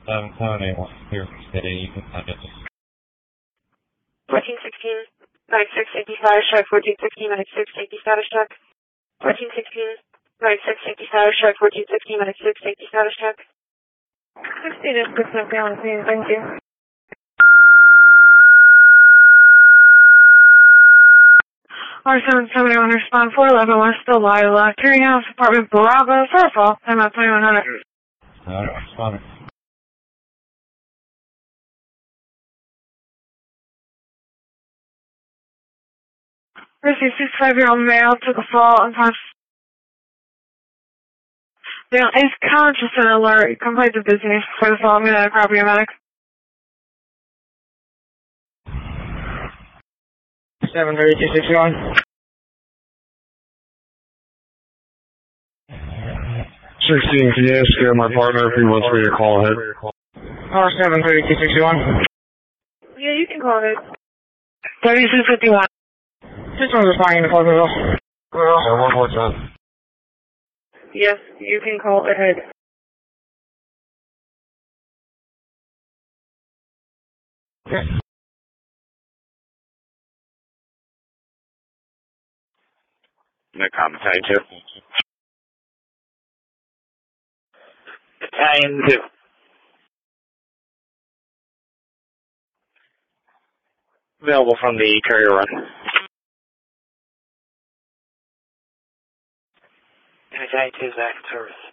Clear City, you can find it. 1416, 9680 status check, 1416, 9680 status check. 1416, 9680 status check, 1416, 9680 status check. 60 is percent on scene, thank you. R771 respond 411 West Delilah, Clearing House Apartment Bravo, Fairfall, time out 2100. Responding. Received 65-year-old male took a fall unconscious. Male is conscious and alert. Complete the business for the fall. I'm going to property medic. 73261. 16, can you ask my partner if he wants me to call ahead? R73261. Yeah, you can call it. 3251. This one's responding to Pleasantville. One more time. Yes, you can call ahead. Okay. No comment, thank you. Battalion 2. Available from the courier run. Battalion 2 is back in service.